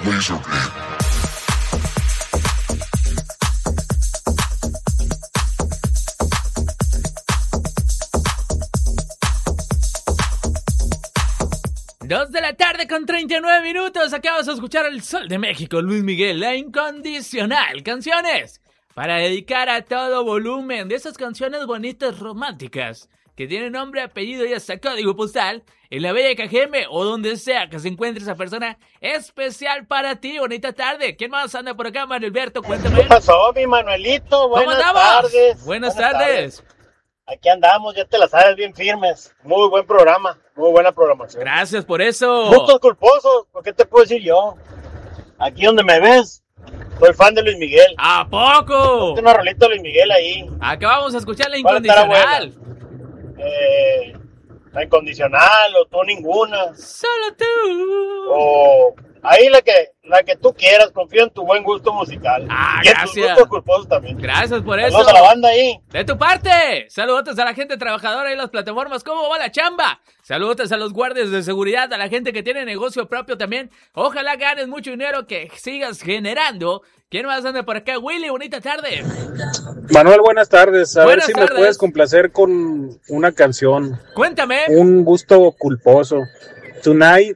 Laserbeam. 2 de la tarde con 39 minutos. Acabas de escuchar El Sol de México, Luis Miguel, La Incondicional. Canciones para dedicar a todo volumen, de esas canciones bonitas, románticas, que tienen nombre, apellido y hasta código postal, en la bella Cajeme o donde sea que se encuentre esa persona especial para ti. Bonita tarde. ¿Quién más anda por acá, Manuelberto? Cuéntame. ¿Qué pasó, mi Manuelito? ¿Cómo andamos? Buenas tardes. Aquí andamos, ya te las sabes, bien firmes. Muy buen programa, muy buena programación. Gracias por eso. Gustos culposos, ¿por qué te puedo decir yo? Aquí donde me ves, soy fan de Luis Miguel. ¿A poco? Ponte una rolita de Luis Miguel ahí. Acabamos de escuchar La ¿Cuál estará Incondicional. La Incondicional, o Tú Ninguna. Solo tú. O ahí la que tú quieras, confío en tu buen gusto musical. Y en tus gustos culposos también. Gracias por eso. Saludos a la banda ahí. De tu parte. Saludos a la gente trabajadora y las plataformas. ¿Cómo va la chamba? Saludos a los guardias de seguridad, a la gente que tiene negocio propio también. Ojalá ganes mucho dinero, que sigas generando. ¿Quién más anda por acá? Willy, bonita tarde. Manuel, buenas tardes. A Buenas ver si tardes. me puedes complacer con una canción. Cuéntame. Un gusto culposo. Tonight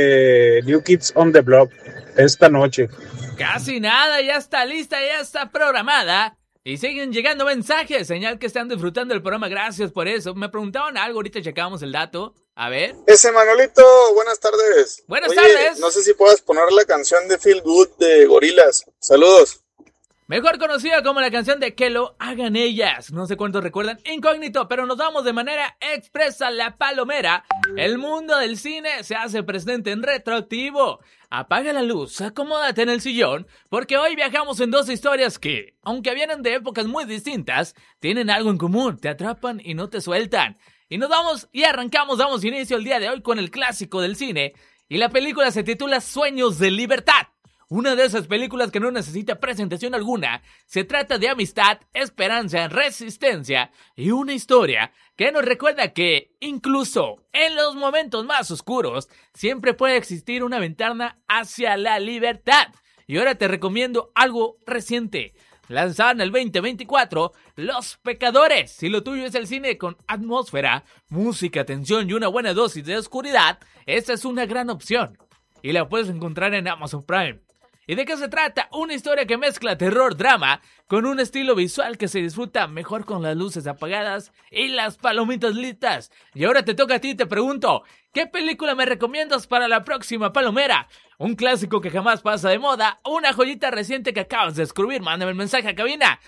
de New Kids on the Block. Esta noche. Casi nada, ya está lista, ya está programada. Y siguen llegando mensajes, señal que están disfrutando el programa. Gracias por eso. Me preguntaban algo, ahorita checamos el dato. A ver. Ese Manolito, buenas tardes. Buenas tardes. No sé si puedas poner la canción de Feel Good de Gorillaz. Saludos. Mejor conocida como la canción de Que lo hagan ellas. No sé cuántos recuerdan Incógnito, pero nos vamos de manera expresa. La Palomera. El mundo del cine se hace presente en retroactivo. Apaga la luz, acomódate en el sillón, porque hoy viajamos en dos historias que, aunque vienen de épocas muy distintas, tienen algo en común, te atrapan y no te sueltan. Y nos vamos y arrancamos, damos inicio el día de hoy con el clásico del cine, y la película se titula Sueños de Libertad. Una de esas películas que no necesita presentación alguna. Se trata de amistad, esperanza, resistencia y una historia que nos recuerda que, incluso en los momentos más oscuros, siempre puede existir una ventana hacia la libertad. Y ahora te recomiendo algo reciente. Lanzado en el 2024, Los Pecadores. Si lo tuyo es el cine con atmósfera, música, tensión y una buena dosis de oscuridad, esta es una gran opción. Y la puedes encontrar en Amazon Prime. ¿Y de qué se trata? Una historia que mezcla terror, drama, con un estilo visual que se disfruta mejor con las luces apagadas y las palomitas listas. Y ahora te toca a ti y te pregunto, ¿qué película me recomiendas para la próxima palomera? ¿Un clásico que jamás pasa de moda? ¿O una joyita reciente que acabas de descubrir? Mándame el mensaje a cabina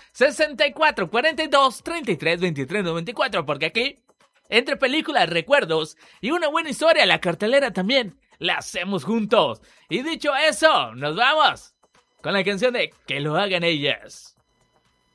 64 42 33 23 94, porque aquí, entre películas, recuerdos y una buena historia, la cartelera también la hacemos juntos. Y dicho eso, nos vamos con la canción de Que lo hagan ellas.